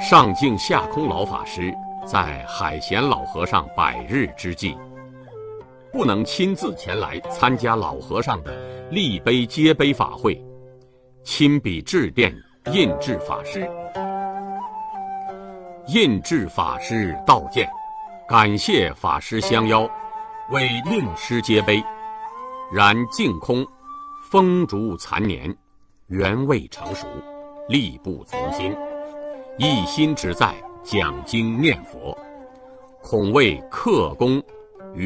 上敬下空老法师在海贤老和尚100日之际，不能亲自前来参加老和尚的立碑接碑法会，亲笔致电印智法师。印智法师道见，感谢法师相邀，为令师接碑，然净空风烛残年，缘未成熟，力不从心，一心只在讲经念佛，恐为克功